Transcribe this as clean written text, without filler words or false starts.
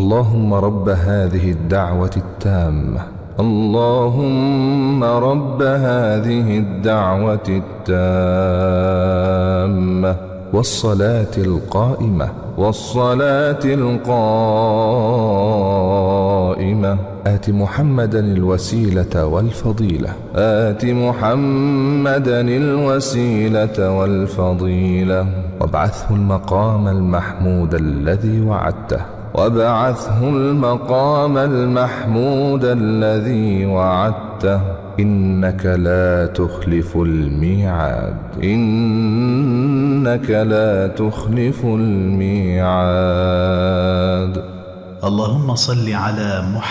اللهم رب هذه الدعوة التامة، اللهم رب هذه الدعوة التامة والصلاة القائمة آت محمدا الوسيلة والفضيلة، آت محمدا الوسيلة والفضيلة، وابعثه المقام المحمود الذي وعدته، وابعثه المقام المحمود الذي وعدته، إنك لا تخلف الميعاد، إنك لا تخلف الميعاد. اللهم صل على محمد